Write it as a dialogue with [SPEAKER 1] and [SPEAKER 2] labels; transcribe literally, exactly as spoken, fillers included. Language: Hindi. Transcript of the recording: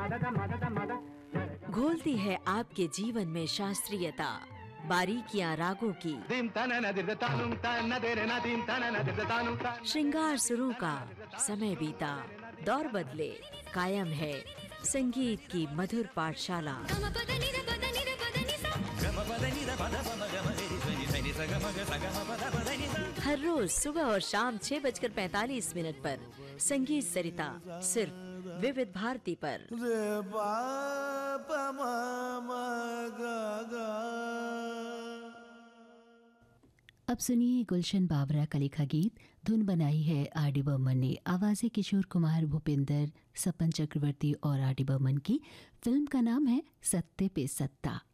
[SPEAKER 1] घोलती है आपके जीवन में शास्त्रीयता, बारीकियां रागों की, श्रृंगार सुरों का। समय बीता, दौर बदले, कायम है संगीत की मधुर पाठशाला। हर रोज सुबह और शाम छह बजकर पैंतालीस मिनट पर संगीत सरिता, सिर्फ विविध भारती पर।
[SPEAKER 2] अब सुनिए गुलशन बावरा का लिखा गीत। धुन बनाई है आर डी बर्मन ने, आवाज़ें किशोर कुमार, भूपिंदर, सपन चक्रवर्ती और आर डी बर्मन की। फिल्म का नाम है सत्ते पे सत्ता।